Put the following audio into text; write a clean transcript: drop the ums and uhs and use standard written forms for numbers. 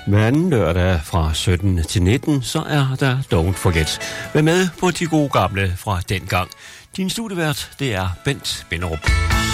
Hver anden lørdag fra 17 til 19, så er der Don't Forget. Vær med på de gode gamle fra dengang. Din studievært, det er Bent Binderup.